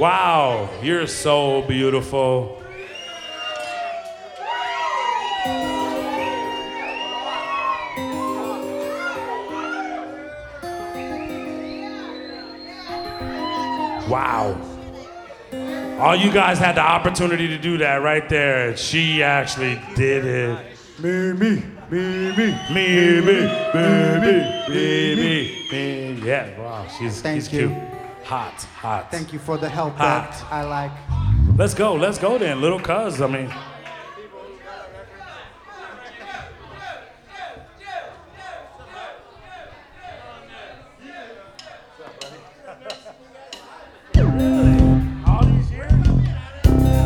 Wow, you're so beautiful. Wow. All you guys had the opportunity to do that right there, and she actually did it. Me. Yeah, wow, she's cute. Hot. Thank you for the help Hot. that I like. Let's go then, little cuz, I mean.